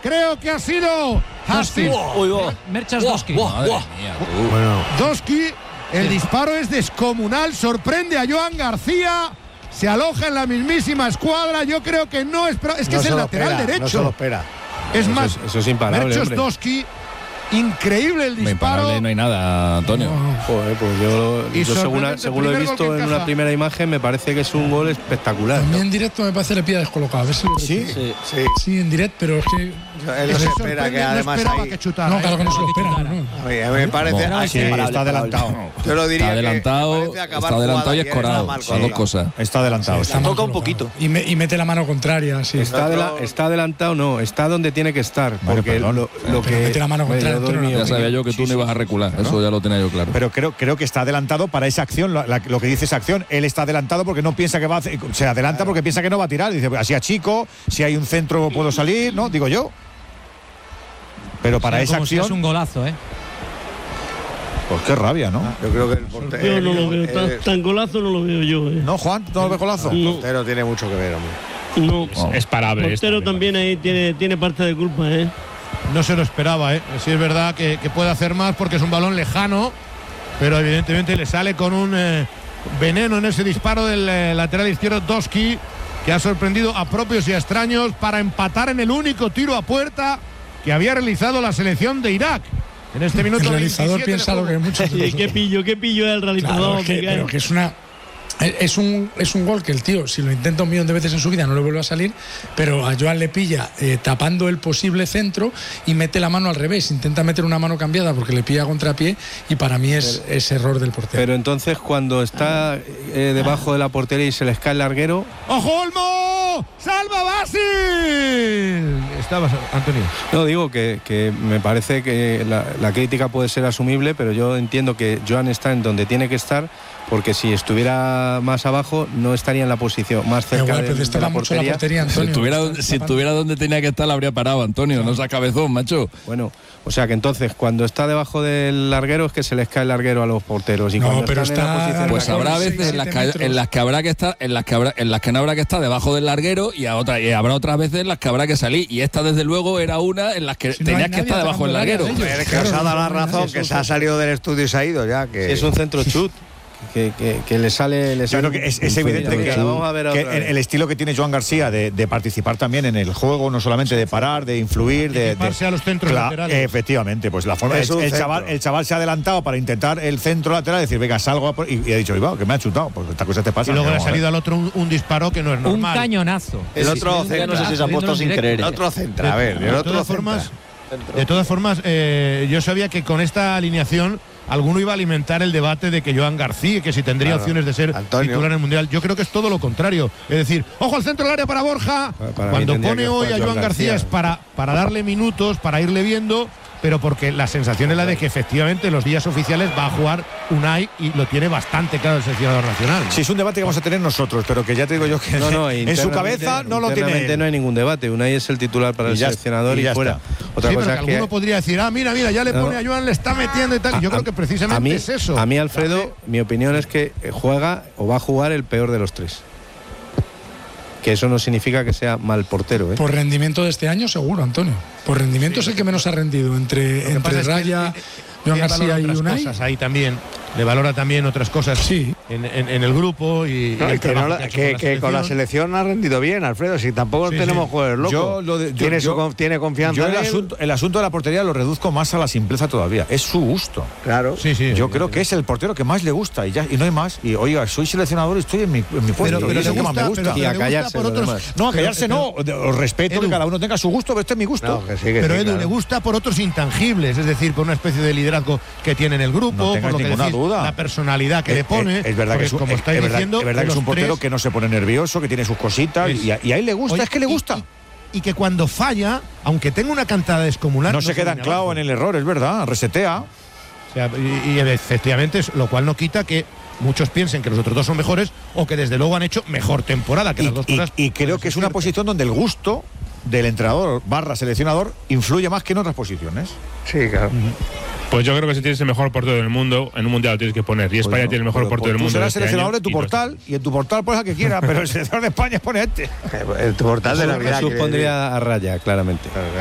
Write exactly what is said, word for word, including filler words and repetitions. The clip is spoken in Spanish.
creo que ha sido Hastings. Merchas Doski. Bueno. Doski, el disparo es descomunal, sorprende a Joan García, se aloja en la mismísima escuadra. Yo creo que no es, es que no es el lo lateral espera, derecho. No se lo espera. Es Eso más, es- eso es imparable, Merchos hombre. Doski, increíble el disparo. Imparable no hay nada, Antonio. Joder, pues yo, Y yo según, sorprendente según lo he primer gol visto que en una encaja. primera imagen, me parece que es un gol espectacular. A mí ¿no? en directo me parece le pilla descolocado. A ver si lo Sí, repite. sí. sí. Sí, en directo, pero es que. Él no se Me espera sorprende, que además no esperaba ahí. que chutara. No, claro que no se lo que espera. chutara. ¿no? A mí, a mí me parece. Vamos, ah, sí, sí, está adelantado. Yo lo diría Está adelantado, que me parece acabar está adelantado y jugada escorado. está mal Son dos colocado. cosas. Está adelantado. Está mal colocado. Y, me- y mete la mano contraria, sí. Está, adela- está adelantado, no, está donde tiene que estar. Bueno, Porque perdón. lo, lo Pero que. mete la mano Hombre, contraria, yo doy Antonio, mi no. Ya sabía opinión. yo que tú no ibas a recular. Eso ya lo tenía yo claro. Pero creo, creo que está adelantado para esa acción, la- la- lo que dice esa acción. Él está adelantado porque no piensa que va a hacer, se adelanta porque piensa que no va a tirar. Dice, así a chico, si hay un centro puedo salir, ¿no? Digo yo. Pero para Sea esa como si acción, es un golazo, ¿eh? pues qué rabia, ¿no? Yo creo que el portero. Yo no lo veo, tan, el tan golazo no lo veo yo, ¿eh? ¿No, Juan? ¿No lo ves golazo? No, portero tiene mucho que ver, hombre. no. Es parable. El portero esta, también ahí tiene, tiene parte de culpa, ¿eh? No se lo esperaba, ¿eh? Sí es verdad que, que puede hacer más porque es un balón lejano, pero evidentemente le sale con un eh, veneno en ese disparo del eh, lateral izquierdo Doski, que ha sorprendido a propios y a extraños para empatar en el único tiro a puerta que había realizado la selección de Irak. En este minuto El realizador veintisiete piensa de lo que juego. muchos de ¿Y qué pillo, qué pillo es el realizador? Claro, es que- Miguel? pero que es una. Es un, es un gol que el tío, si lo intenta un millón de veces en su vida, no le vuelve a salir, pero a Joan le pilla eh, tapando el posible centro y mete la mano al revés, intenta meter una mano cambiada porque le pilla a contrapié y para mí es, es error del portero. Pero entonces, cuando está eh, debajo de la portería y se les cae el larguero. ¡Ojo, Olmo! ¡Salva Basil! Estabas, Antonio. No, digo que, que me parece que la, la crítica puede ser asumible, pero yo entiendo que Joan está en donde tiene que estar, porque si estuviera más abajo no estaría en la posición más cerca Igual, de, pero de destapa la mucho la portería. portería, Si Antonio. estuviera, donde- si estuviera donde tenía que estar, la habría parado, Antonio. No sea cabezón, macho. Bueno, o sea que entonces cuando está debajo del larguero es que se les cae el larguero a los porteros. Y No, cuando pero están en la está- posición Pues Con habrá seis, veces en las, siete que, metros. en las que habrá que estar, en las que habrá, en las que no habrá que estar debajo del larguero y a otra, y habrá otras veces en las que habrá que salir. Y esta desde luego era una en las que Si no hay tenías que nadie estar debajo del larguero. atacando el área de Es ellos. que os ha dado la Claro, razón, sí, que sí, se ha sí. salido del estudio y se ha ido ya. Que es un centro chut que, que, que le sale, le Yo sale creo que es, es un- evidente Mira, que, vamos a ver que otra el, vez. el estilo que tiene Joan García de, de participar también en el juego, no solamente de parar, de influir, de, de Equiparse a los centros Cla- laterales. Efectivamente, pues la forma Es el, un el centro. chaval, el chaval se ha adelantado para intentar el centro lateral, decir, venga, salgo a por- y, y ha dicho, "Iba, que me ha chutado, porque esta cosa te pasa". Y luego le ha Vamos a ver. salido al otro un, un disparo que no es Un normal. cañonazo. El otro Sí, centra. no sé si se ha puesto sin querer. El otro centra, a ver, el de otro todas centra. formas, de todas formas eh, yo sabía que con esta alineación alguno iba a alimentar el debate de que Joan García, que si tendría Claro. opciones de ser Antonio. titular en el Mundial. Yo creo que es todo lo contrario. Es decir, ojo al centro del área para Borja. Para- para mí Cuando tendría pone que hoy jugar a Joan Joan García, García. es para, para darle minutos, para irle viendo, pero porque la sensación es la de que efectivamente en los días oficiales va a jugar Unai y lo tiene bastante claro el seleccionador nacional. Sí, es un debate que vamos a tener nosotros, pero que ya te digo yo que No, no, en su internamente- cabeza no lo tiene. internamente no hay ningún debate. Unai es el titular para Y el ya- seleccionador y y, ya fuera. está. Otra Sí, cosa pero es que que alguno podría decir, ah, mira, mira, ya le No, pone a Joan, le está metiendo y tal. A- Yo creo a- que precisamente a mí, es eso. A mí, Alfredo, mi opinión es que juega o va a jugar el peor de los tres. Que eso no significa que sea mal portero, ¿eh? Por rendimiento de este año, seguro, Antonio. Por rendimiento es el que menos ha rendido entre, Lo que entre pasa es que Raya, él- él- Joan él valora García y otras Unai. cosas ahí también. Le valora también otras cosas Sí. en, en- en el grupo y, No, y el y que, no trabajo la- que ha hecho que- con que con la selección ha rendido bien, Alfredo. Si tampoco Sí, tenemos sí. jugadores locos. Yo lo de- yo- tiene, su yo- con- tiene confianza Yo el en él. asunto, el asunto de la portería lo reduzco más a la simpleza todavía. Es su gusto. Claro. Sí, sí. Yo creo que es el portero que más le gusta y ya y no hay más. Y oiga, soy seleccionador y estoy en mi, en mi puesto. Pero- pero y es le el que más me gusta, gusta. pero Y a le gusta callarse por los otros- demás. No, a callarse pero- no. de- Os respeto Edu. que cada uno tenga su gusto, pero este es mi gusto. No, que sí, que Pero sí, Edu claro. le gusta por otros intangibles, es decir, por una especie de liderazgo que tiene en el grupo, No tengas por lo que ninguna decís, duda. la personalidad que Eh, le pone. eh, es verdad que porque es un, como es- estáis es verdad, diciendo, es verdad que es los un portero tres- que no se pone nervioso, que tiene sus cositas Es- y, a, y a él le gusta, Oye, es que le y- gusta. Y, y que cuando falla, aunque tenga una cantada descomunal, no, se queda viene anclado abajo. en el error, es verdad, resetea. O sea, y, y efectivamente, es- lo cual no quita que muchos piensen que los otros dos son mejores o que desde luego han hecho mejor temporada que Y, las dos y- cosas. y creo que es una posición donde el gusto del entrenador barra seleccionador influye más que en otras posiciones. Sí, claro. Pues yo creo que si tienes el mejor portero del mundo, en un mundial lo tienes que poner. Y España Pues no, tiene el mejor pero portero del tú mundo. serás este seleccionador año de tu y no portal y en tu portal pones a que quiera, pero el seleccionador de España pone a este. El portal de Navidad. Jesús quiere pondría a Raya, claramente. decir.